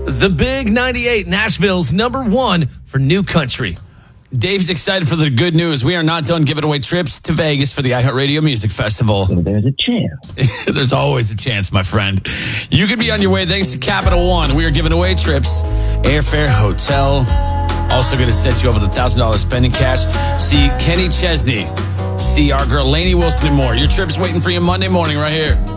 The Big 98, Nashville's #1 for new country. Dave's excited for the good news. We are not done giving away trips to Vegas for the iHeartRadio Music Festival. So there's a chance. There's always a chance, my friend. You could be on your way thanks to Capital One. We are giving away trips, airfare, hotel. Also going to set you up with $1,000 spending cash. See Kenny Chesney. See our girl Lainey Wilson and more. Your trip's waiting for you Monday morning right here.